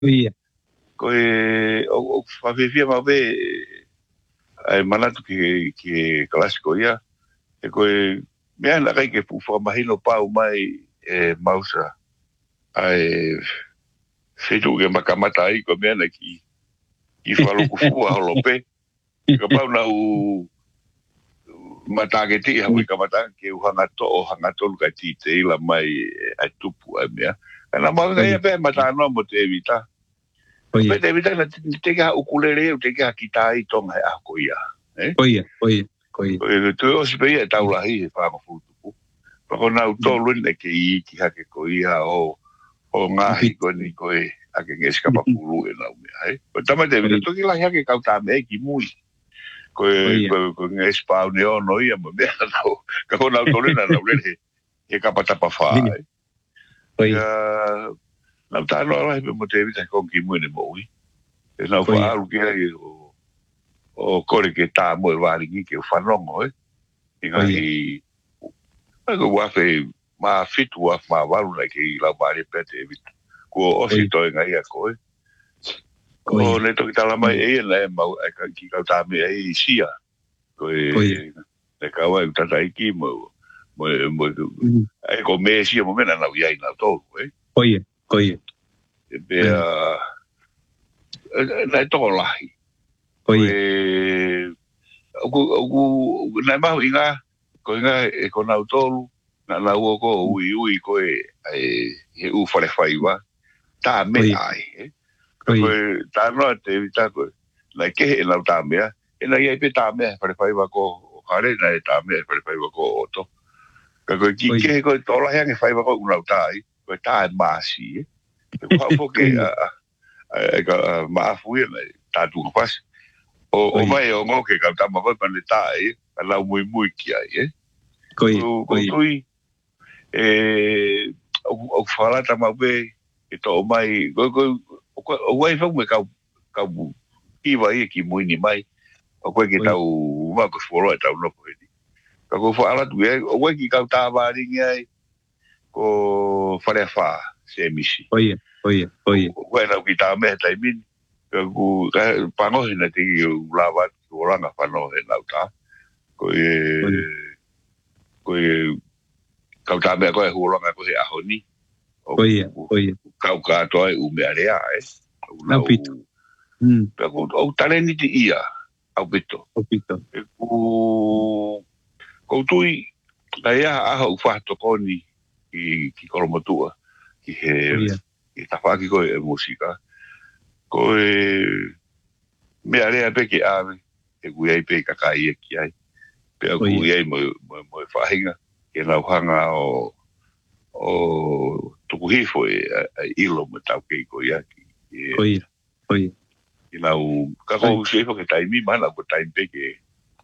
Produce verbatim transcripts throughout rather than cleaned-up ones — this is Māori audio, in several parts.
Ia. Ko e o fa vivia ma ve ai manatu ki ki klasiko ia. E ko e mea na kai ke pu fa mahino pau mai e mausa. Ai fetu ke makamata ai ko mea na ki ki falo ku fua holope. Ka pau na u matageti ha wi kamata ke u hanga to o hanga to ka ti te ila mai ai tupu ai mea. Ana ma ga ia pe mata no mo te evita. Pe te evita na te ka ukulele te ka kita i tonga a ko ia. Eh? Oia, oia, oia. Oia, tu o se pe ia tau lahi e wha ma futupu. Pa ko na u tolu ne ke i ki hake ko ia o o ngahi ko ni ko e ake ngeska pa pulu e lau mea. Eh? O tama te evita toki lahi hake kau ta me ki mui. Ko e ko nges pa ne o no ia mo mea no. Ka ko na u tolu na lau le he kapata pa fa. Eh? Oia. Na ta no lahi pe mo te evita ko ki mui ne mo ui. E na u wha alu ki ai o o kore ke tā mo e wāringi ke o whanongo, eh? Inga i... Ko wafe mā fitu waf mā waru nei ke i lau māre pete e vitu. Ko osi toi ngai a koe. Ko ne toki tala mai e na e mau e ki kau tā me e i sia. Ko e... Ne kaua e utata iki mo... Mo e... E ko me e sia mo mena nau iai nau tolu, eh? Koie, koie. E bea... Nai toko lahi. Koie. Oku, oku, nai mahu inga, ko inga e ko nau tolu, na nau o ko ui ui ko e, e u whare whaiwa, tā me ai, eh? Ko e, tā noa te vita ko, nai kehe e nau tā mea, e nai ei pe tā mea whare whaiwa ko o kare, nai tā mea whare whaiwa ko o oto. Ka koe ki kehe ko e tola heange whaiwa ko unau tā i, ko e tā e maasi, eh? E kua poke a ka maafuia nei, tā tunga pasi. O o mai o ngoke ka tama vai pane tai ka lau mui mui ki ai eh koi koi tui e o fala tama be e to mai go go o wai fa me ka ka ki vai ki mui ni mai o ko ki tau ma ko folo tau no ko ni ka ko fala tu e o wai ki ka ta va ri ai ko fare fa se misi oye oye oye bueno ki ta me tai min ku pango hina te lava oranga pano e lauta ko e ko e kauta me ko e oranga ko e ahoni oye oye kauka to e u me area e na pito mm ko o taleni ti ia au pito o pito ku ko tui ia a ho fa to koni ki ki kolomotua ki he ki tafaki ko e musika ko e me area pe ke ave e guai pe kakai e ki ai pe a guai mo mo mo fahinga ke na hanga o o tukuhifo e ilo mo tau ke ko ia ki oi oi e na u ka ko se fo ke tai mi mana ko tai pe ke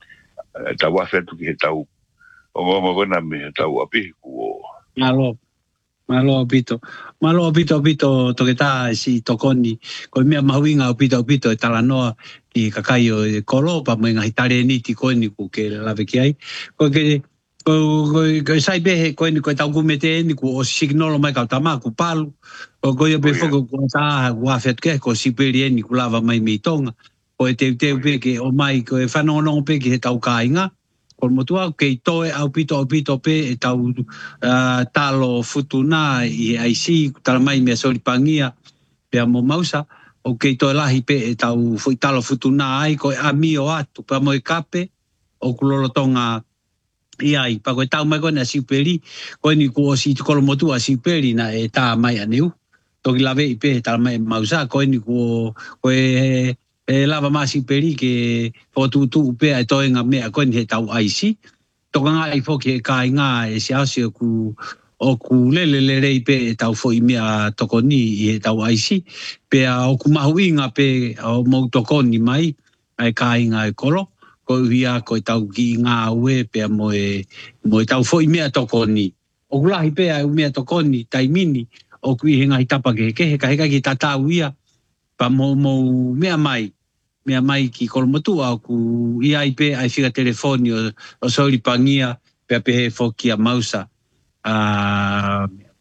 ta wa fe tu ke tau o mo mo na me tau api ku malo Malo pito, malo pito pito toketa si tokoni, ko mea mahuinga pito pito e talanoa ki kakaio e kolo pa menga hitare ni ti koni ku ke lave ki ai, ko ke ko ko sai be ko ni ko tau kumete ni ku o signalo mai ka tama ku palu, ko ko yo be foko ko ta wa fet ke ko siperi ni ku lava mai mi tonga, ko te te be ke o mai ko e fano no pe ke tau kainga. Ko motua ke toe au pito au pito pe e tau uh, talo futuna i aisi tala mai me soli pangia pe mo mausa o ke toe lahi pe e tau foi talo futuna ai ko ami o atu pe mo e kape o kulolo tonga i ai pa ko tau mai ko na siperi ko ni ko si ko motua siperi na e ta mai aneu to lave i pe tala mai mausa ko ni ko ko e e lava masi peri ke fotu tu pe ai toenga me ko ni tau aisi to nga ai fo ke kai nga e sia sia ku o ku le le le rei pe tau fo i mea tokoni e tau aisi pe o ku mahuinga pe o mo tokoni mai ai kai nga e kolo ko ia ko tau ki nga we pe mo e mo tau fo i mea tokoni o ku lahi pe ai mea tokoni tai mini o ku i nga itapa ke ke ka ka ki tatau ia pa mo mo mea mai mea mai ki kolomotua ku I A I P ai figa telefoni o, o soli pangia pe pe foki a mausa a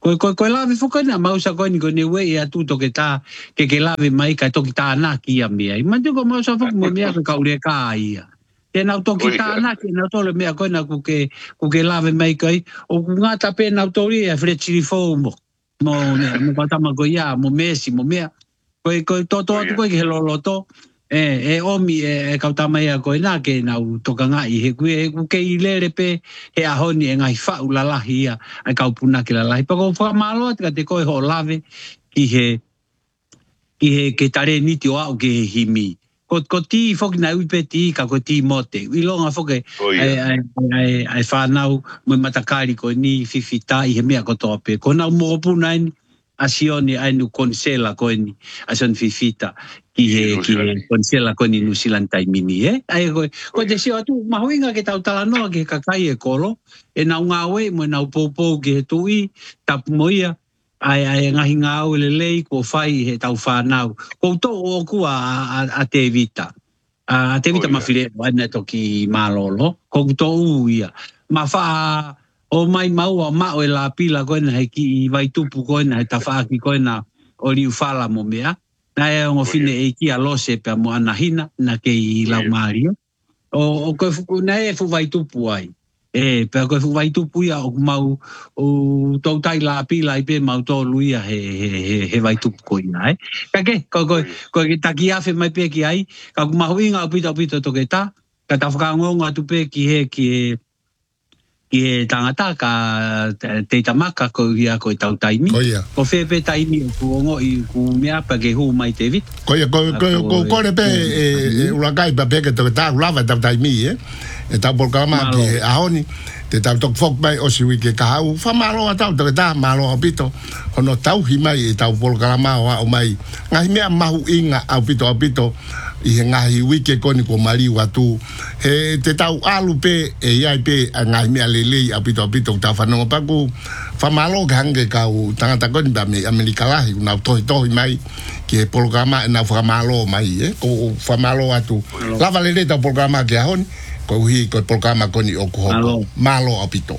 Ko ko ko lave foka na mausa ko ni ko ne we ya tu to ke ta ke ke lave mai ka to kita na ki ya mi ai. Ma tu ko mausa foka mo mi ka ka ure ka ia. Te na to kita na ke na to le me ko na ku ke ku ke lave mai kai o ku ngata pe na to ri e frecci fo mo. Mo mo pata ma go ya mo mesi mo me. Ko ko to to ko ke lo lo to. E, e omi e, e kautamai a koe nā ke nau toka ngai he kue he ke i lere pe he ahoni e ngai whau lalahi ia ai kaupuna ki lalahi. Pako whakamaloa tika te koe ho lave ki he ki he ke tare niti o au ke he himi. Ko, ko ti whoki na uipe ti ka ko ti mote. I longa whoke oh, yeah. ai, ai, ai whanau mo matakari koe ni whiwhita i he mea kotoa pe. Ko nau mokopuna ni asioni ai nu konsela koe ni asioni whiwhita. Ki he, ki he konsela ko ni New Zealand taimini, eh? Ai ko ko te sio tu mahuinga ke tau talanoa ke kakai e kolo, e nau ngawe mo nau popo ke he tui, tapu moia, ai ai ngahi ngau le lei ko fai he tau whanau. Ko to o ku a, a, a te vita. A te vita oh, mawhire o ane toki malolo, ko to uia. Ma wha o mai maua mao e la pila koe na he ki vai tupu koe na he tawhaaki koe na o liu whala mo mea. Na e o fine e ki a lose pe mo anahina na ke i lau mario. O koe fuku na e fu vai tupu ai. E pe koe fu vai tupu ia o mau o tau tai la pila i pe mau tō luia he, he, he vai tupu ko ina e. Ka ke, koe koe koe ke taki awhi mai pe ki ai, ka kumahu inga o pita o pita toke ta, ka ta whakangonga tu pe ki he ki he ki he tangata ka te tamaka ko ia ko tau taimi. Ko whepe taimi o kuongo i ku mea pa ke hu mai te vit. Ko ia, ko kore pe e urakai pa pe ke toke ta ulava tau taimi e. E tau polkama ki he ahoni. Te tau tok fok mai o siwi ke kahau. Wha malo a tau toke ta malo a pito. Hono tau hi mai e tau polkama o mai. Ngahi mea mahu inga au pito a pito. I he ngahi wike koni ko mari watu. He te tau alu pe e iai pe a ngahi mea lelei a pito a pito ta whanonga paku. Whamalo ka hange kau tangata koni ba me Amerika lahi. Nau tohi tohi mai ki he polokama e nau whamalo mai e. Ko whamalo atu. Lava lele tau polokama ki ahoni. Ko hui ko polokama koni o kuhoko. Malo a pito.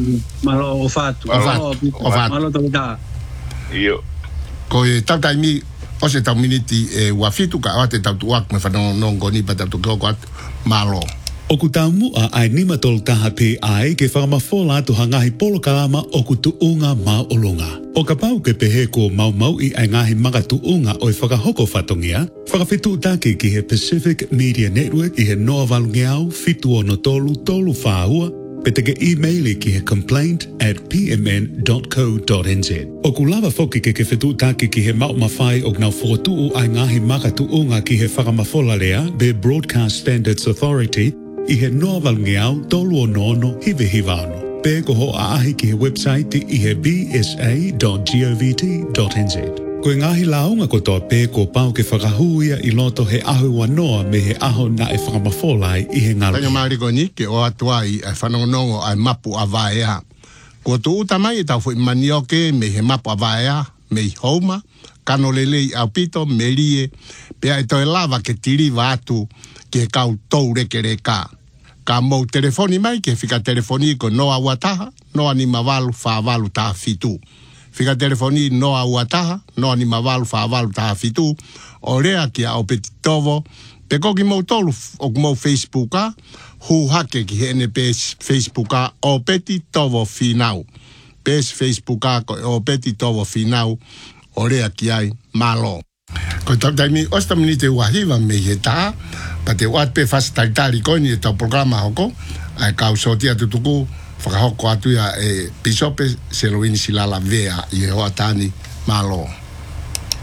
Malo o fatu. O fatu. O fatu. Malo toki ta. Iyo. Ko e tau taimi o se tau miniti e wafitu ka ate tau tuak me whanong nongo ni pa tau tukoko atu malo. O ku tau mua ai nima tolu taha pe ai ke whakamafola atu hangahi polo kalama o ku tuunga mau olunga. O ka pau ke pehe ko mau mau i ai ngahi maka tuunga o i whakahoko whatongia, whakawhitu take ki he Pacific Media Network i he noa walungiau fitu o no tolu tolu whaahua, pe te ke e-maili ki he complaint at p m n dot co dot n z. O ku lava foki ke ke whetu take ki he mau mawhai o gnau whotu ai ngahi maka tuunga ki he whakamafola lea be Broadcast Standards Authority i he noa walungiau tolu o nono hive hivano. Pe ko ho a ahi ki he website i he b s a dot govt dot n z. Ko ngahi launga ko toa pe ko pau ke whakahuia i loto he ahu wanoa me he aho na e whakamafolai i he ngaru. Tanga mariko ni ke o atua i e whanongonongo ai mapu a vaea. Ko tu uta mai e tau fui manioke me he mapu a vaea, me i houma, kano lelei au pito, me lie, pea e toi lava ke tiri vatu ke kau tou reke reka. Ka mou telefoni mai ke fika telefoni ko noa wataha, noa ni mawalu whawalu taha fitu. Fika telefoni noa wataha, noa ni mawalu whawalu taha fitu. O rea ki a o peti tovo, pe koki mou tolu o mou Facebooka, hu hake ki he ene pes Facebooka o peti tovo finau. Pes Facebooka o peti tovo finau, o rea ki ai malo. Ko tau taimi, osta minite wahiwa me he taha, pa te wat pe fast taitari koni e tau programa hoko, ai kau sotia tutuku, whakahoko atu ia e pisope, se loini silala vea i he hoa tani malo.